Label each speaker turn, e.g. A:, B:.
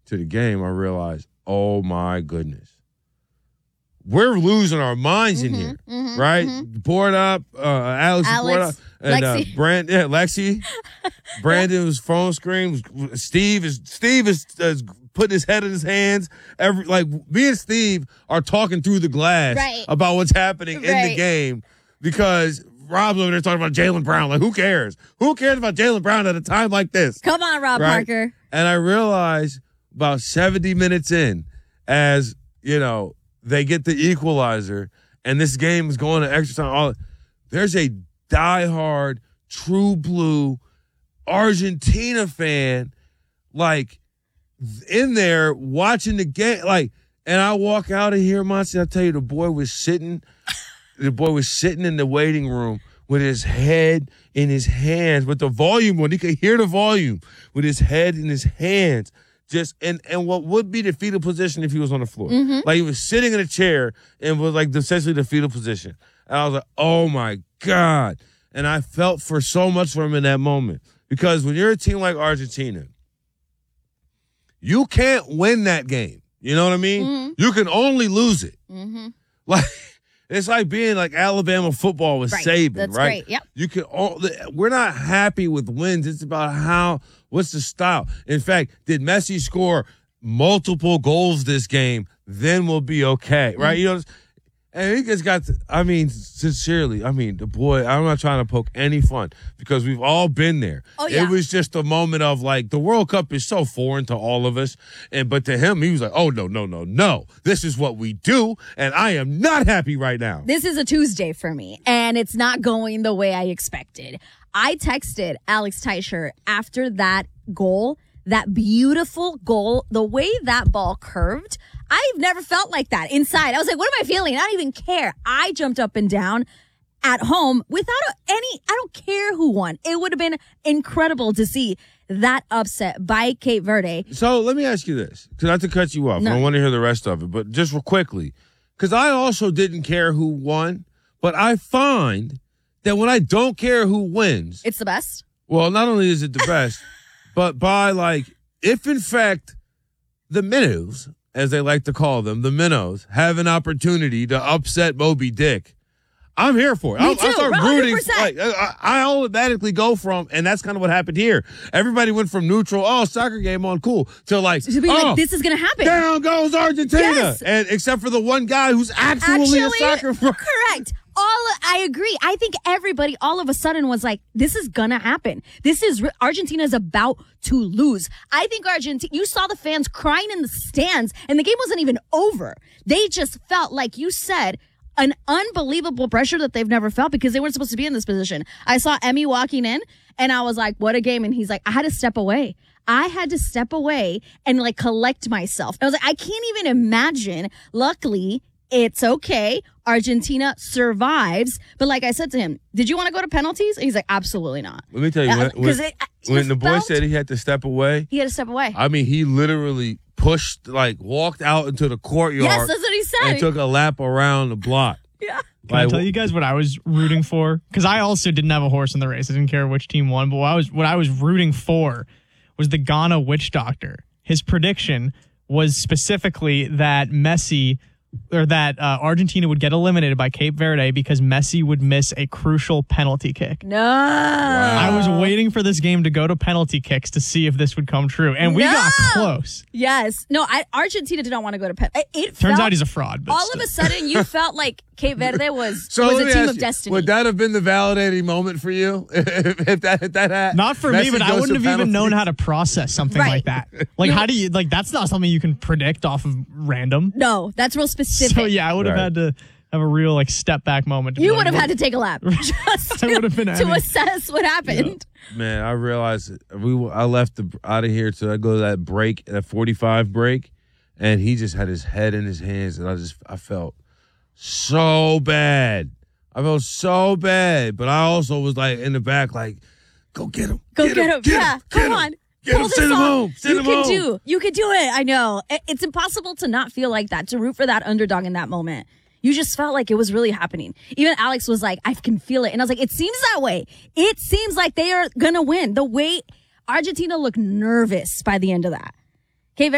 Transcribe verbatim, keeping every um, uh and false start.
A: to the game, I realized, oh, my goodness. We're losing our minds
B: mm-hmm,
A: in here,
B: mm-hmm,
A: right?
B: Mm-hmm.
A: Board up, uh, Alex,
B: Alex
A: board up. And
B: Lexi.
A: Uh, Brand, yeah, Lexi. Brandon's phone screen. Steve is Steve is, is putting his head in his hands. Every like me and Steve are talking through the glass
B: right.
A: about what's happening
B: right.
A: in the game because Rob's over there talking about Jaylen Brown. Like, who cares? Who cares about Jaylen Brown at a time like this?
B: Come on, Rob
A: right?
B: Parker.
A: And I realized about seventy minutes in, as you know, they get the equalizer, and this game is going to extra time. All there's a diehard, true blue Argentina fan, like in there watching the game. Like, and I walk out of here, Monty. I tell you, the boy was sitting. The boy was sitting in the waiting room with his head in his hands, with the volume on. He could hear the volume with his head in his hands. Just and, and what would be the fetal position if he was on the floor?
B: Mm-hmm.
A: Like he was sitting in a chair and was like essentially the fetal position. And I was like, oh my God. And I felt for so much for him in that moment. Because when you're a team like Argentina, you can't win that game. You know what I mean?
B: Mm-hmm.
A: You can only lose it.
B: Mm-hmm.
A: Like it's like being like Alabama football with
B: right.
A: Saban,
B: That's
A: right?
B: Great. Yep.
A: You can. All, we're not happy with wins. It's about how. What's the style? In fact, did Messi score multiple goals this game? Then we'll be okay, right? Mm-hmm. You know. And he just got. To, I mean, sincerely. I mean, the boy. I'm not trying to poke any fun because we've all been there.
B: Oh yeah.
A: It was just a moment of like the World Cup is so foreign to all of us, and but to him, he was like, "Oh no, no, no, no! This is what we do, and I am not happy right now."
B: This is a Tuesday for me, and it's not going the way I expected. I texted Alex Teicher after that goal, that beautiful goal, the way that ball curved. I've never felt like that inside. I was like, what am I feeling? I don't even care. I jumped up and down at home without any, I don't care who won. It would have been incredible to see that upset by Cape Verde.
A: So let me ask you this, because not to cut you off. No. I want to hear the rest of it, but just real quickly, because I also didn't care who won, but I find that when I don't care who wins.
B: It's the best.
A: Well, not only is it the best, but by like, if in fact the minnows, as they like to call them, the minnows, have an opportunity to upset Moby Dick, I'm here for it.
B: Me
A: I,
B: too.
A: I start
B: one hundred
A: rooting.
B: percent.
A: Like, I, I automatically go from, and that's kind of what happened here. Everybody went from neutral, oh, soccer game on, cool, to like,
B: to be
A: oh,
B: like, this is going to happen.
A: Down goes Argentina.
B: Yes.
A: And except for the one guy who's actually,
B: Actually
A: a soccer player.
B: Correct. All I agree. I think everybody all of a sudden was like, this is going to happen. This is Argentina is about to lose. I think Argentina, you saw the fans crying in the stands and the game wasn't even over. They just felt, like you said, an unbelievable pressure that they've never felt because they weren't supposed to be in this position. I saw Emmy walking in and I was like, what a game. And he's like, I had to step away. I had to step away and like collect myself. I was like, I can't even imagine. Luckily, it's okay. Argentina survives. But like I said to him, did you want to go to penalties? And he's like, absolutely not.
A: Let me tell you, when, when,
B: it,
A: when the boy
B: felt,
A: said he had to step away,
B: he had to step away.
A: I mean, he literally pushed, like, walked out into the courtyard.
B: Yes, that's what he said.
A: And took a lap around the block.
B: Yeah.
C: Can like, I tell you guys what I was rooting for? Because I also didn't have a horse in the race. I didn't care which team won. But what I was, what I was rooting for was the Ghana witch doctor. His prediction was specifically that Messi... or that uh, Argentina would get eliminated by Cape Verde because Messi would miss a crucial penalty kick.
B: No.
A: Wow.
C: I was waiting for this game to go to penalty kicks to see if this would come true, and we
B: no!
C: got close.
B: Yes. No, I, Argentina did not want to go to penalty. It
C: Turns
B: felt,
C: out he's a fraud. But
B: all
C: still.
B: of a sudden, you felt like Cape Verde was,
A: so
B: was a team of
A: you,
B: destiny.
A: Would that have been the validating moment for you? if, if that, if that had,
C: Not for
A: Messi
C: me, but I
A: goes
C: wouldn't
A: to
C: have even
A: penalties?
C: known how to process something
B: Right.
C: like that. Like, how do you, like, that's not something you can predict off of random.
B: No, that's real specific.
C: So, yeah, I would have
A: Right.
C: had to have a real, like, step back moment. To
B: You
C: be
B: would
C: like,
B: have had to take a lap just
C: I would have been
B: to,
C: Emmy.
B: to assess what happened.
A: Man, I realized we. I left the, out of here to I go to that break, that forty-five break, and he just had his head in his hands, and I just I felt so bad. I felt so bad, but I also was like in the back, like, go get him,
B: Go get, him.
A: get
B: Yeah,
A: him,
B: come
A: get
B: on.
A: him, get
B: Pull
A: him,
B: this
A: send him
B: off.
A: home, send
B: you
A: him
B: can
A: home.
B: do. You can do it. I know. It- It's impossible to not feel like that, to root for that underdog in that moment. You just felt like it was really happening. Even Alex was like, I can feel it. And I was like, it seems that way. It seems like they are going to win. The way Argentina looked nervous by the end of that.